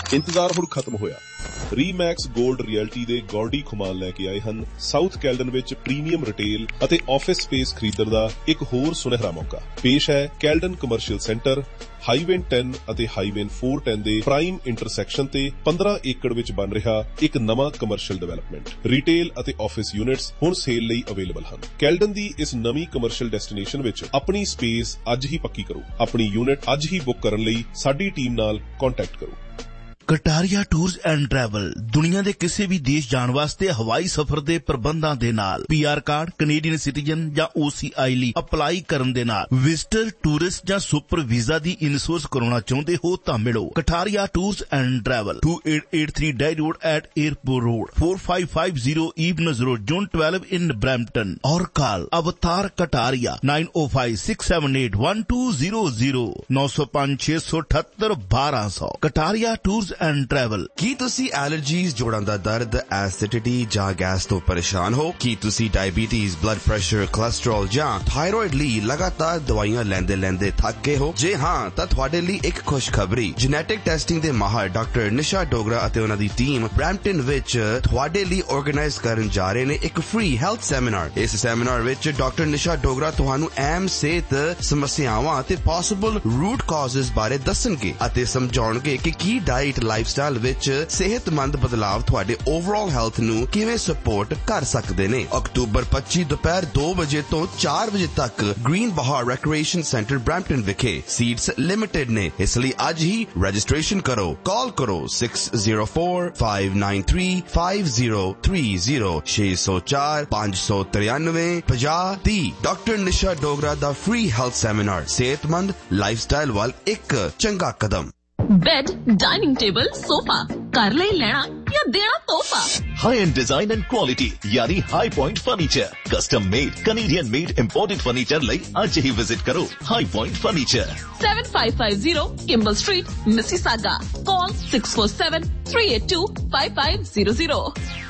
ਇੰਤਜ਼ਾਰ ਹੁਣ ਖਤਮ ਹੋਇਆ। ਰੀਮੈਕਸ 골ਡ ਰਿਐਲਟੀ ਦੇ ਗੌਰਡੀ ਖੁਮਾਨ ਲੈ ਕੇ ਆਏ ਹਨ ਸਾਊਥ ਕੈਲਡਨ ਵਿੱਚ ਪ੍ਰੀਮੀਅਮ ਰਿਟੇਲ ਅਤੇ ਆਫਿਸ ਸਪੇਸ ਖਰੀਦਣ ਦਾ ਇੱਕ ਹੋਰ ਸੁਨਹਿਰਾ ਮੌਕਾ। ਪੇਸ਼ ਹੈ ਕੈਲਡਨ ਕਮਰਸ਼ੀਅਲ ਸੈਂਟਰ, ਹਾਈਵੇ 10 ਅਤੇ ਹਾਈਵੇ 410 ਦੇ ਪ੍ਰਾਈਮ ਇੰਟਰਸੈਕਸ਼ਨ ਤੇ 15 ਏਕੜ ਵਿੱਚ ਬਣ ਰਿਹਾ ਇੱਕ ਨਵਾਂ ਕਮਰਸ਼ੀਅਲ ਡਿਵੈਲਪਮੈਂਟ। ਰਿਟੇਲ ਅਤੇ ਆਫਿਸ ਯੂਨਿਟਸ ਹੁਣ ਸੇਲ ਲਈ ਅਵੇਲੇਬਲ ਹਨ। ਕੈਲਡਨ ਦੀ ਇਸ ਨਵੀਂ ਕਮਰਸ਼ੀਅਲ ਡੈਸਟੀਨੇਸ਼ਨ ਵਿੱਚ ਆਪਣੀ ਸਪੇਸ ਅੱਜ ਹੀ ਪੱਕੀ ਕਰੋ। ਆਪਣੀ ਯੂਨਿਟ ਅੱਜ ਹੀ ਬੁੱਕ ਕਰਨ ਲਈ ਸਾਡੀ ਟੀਮ ਨਾਲ ਕੰਟੈਕਟ ਕਰੋ। ਕਟਾਰੀਆ ਟੂਰਸ ਐਂਡ ਟਰੈਵਲ ਦੁਨੀਆ ਦੇ ਕਿਸੇ ਵੀ ਦੇਸ਼ ਜਾਣ ਵਾਸਤੇ ਹਵਾਈ ਸਫ਼ਰ ਦੇ ਪ੍ਰਬੰਧਾਂ ਦੇ ਨਾਲ PR ਕਾਰਡ, ਕੈਨੇਡੀਅਨ ਸਿਟੀਜ਼ਨ ਜਾਂ OCI ਲਈ ਅਪਲਾਈ ਕਰਨ ਦੇ ਨਾਲ ਵਿਜ਼ਟਰ, ਟੂਰਿਸਟ ਜਾਂ ਸੁਪਰ ਵੀਜ਼ਾ ਦੀ ਇਨਸ਼ੋਰੈਂਸ ਕਰਾਉਣਾ ਚਾਹੁੰਦੇ ਹੋ ਤਾਂ ਮਿਲੋ Kataria tours and travel 2883 dye road at airport road 4550 Eveners Road, Zone 12 in Brampton और call अवतार Kataria 9056781200 905 678 1200 Kataria tours and travel. ਕੀ ਤੁਸੀਂ ਐਲਰਜੀਜ਼, ਜੋੜਾਂ ਦਾ ਦਰਦ, ਐਸਿਡਿਟੀ ਜਾਂ ਗੈਸ ਤੋਂ ਪਰੇਸ਼ਾਨ ਹੋ? ਕੀ ਤੁਸੀਂ ਡਾਇਬੀਟੀਜ਼, ਬਲੱਡ ਪ੍ਰੈਸ਼ਰ, ਕੋਲੇਸਟ੍ਰੋਲ ਜਾਂ ਥਾਇਰੋਇਡ ਲਈ ਲਗਾਤਾਰ ਦਵਾਈਆਂ ਲੈਂਦੇ ਥੱਕ ਗਏ ਹੋ? ਜੇ ਹਾਂ ਤਾਂ ਤੁਹਾਡੇ ਲਈ ਇੱਕ ਖੁਸ਼ਖਬਰੀ। ਜੈਨੇਟਿਕ ਟੈਸਟਿੰਗ ਦੇ ਮਾਹਰ ਡਾਕਟਰ ਨਿਸ਼ਾ ਡੋਗਰਾ ਅਤੇ ਉਹਨਾਂ ਦੀ ਟੀਮ ਬ੍ਰੈਂਪਟਨ ਵਿੱਚ ਤੁਹਾਡੇ ਲਈ ਆਰਗੇਨਾਈਜ਼ ਕਰਨ ਜਾ ਰਹੇ ਨੇ ਇੱਕ ਫ੍ਰੀ ਹੈਲਥ ਸੈਮੀਨਾਰ। ਇਸ ਸੈਮੀਨਾਰ ਵਿੱਚ ਡਾਕਟਰ ਨਿਸ਼ਾ ਡੋਗਰਾ ਤੁਹਾਨੂੰ ਅਹਿਮ ਸਿਹਤ ਸਮੱਸਿਆਵਾਂ ਤੇ ਪੋਸੀਬਲ ਰੂਟ ਕਾਜ਼ਸ ਬਾਰੇ ਦੱਸਣਗੇ ਅਤੇ ਸਮਝਾਉਣਗੇ ਕਿ ਕੀ ਡਾਈਟ, ਲਾਈਫਸਟਾਈਲ ਵਿੱਚ ਸਿਹਤਮੰਦ ਬਦਲਾਵ ਤੁਹਾਡੇ ਓਵਰਆਲ ਹੈਲਥ ਨੂੰ ਕਿਵੇਂ ਸਪੋਰਟ ਕਰ ਸਕਦੇ ਨੇ। ਅਕਤੂਬਰ 25 ਦੁਪਹਿਰ 2 ਵਜੇ ਤੋਂ 4 ਵਜੇ ਤੱਕ ਗ੍ਰੀਨ ਬਹਾਰ ਰੈਕ੍ਰੀਏਸ਼ਨ ਸੈਂਟਰ ਬ੍ਰੈਂਪਟਨ ਵਿਖੇ। ਸੀਟਸ ਲਿਮਿਟਡ ਨੇ, ਇਸ ਲਈ ਅੱਜ ਹੀ ਰਜਿਸਟ੍ਰੇਸ਼ਨ ਕਰੋ। ਕਾਲ ਕਰੋ 604-593-5030 604 593 5030। ਡਾਕਟਰ ਨਿਸ਼ਾ ਡੋਗਰਾ ਦਾ ਫ੍ਰੀ ਹੈਲਥ ਸੈਮੀਨਾਰ, ਸਿਹਤਮੰਦ ਲਾਈਫਸਟਾਈਲ ਵੱਲ ਇੱਕ ਚੰਗਾ ਕਦਮ। बेड, डाइनिंग टेबल, सोफा कर ले लेना या देना तोहफा। High and design and quality यानी high point furniture. Custom made, Canadian made imported furniture लई आज ही विजिट करो high point furniture, 7550 Kimball Street, Mississauga. Call 647-382-5500.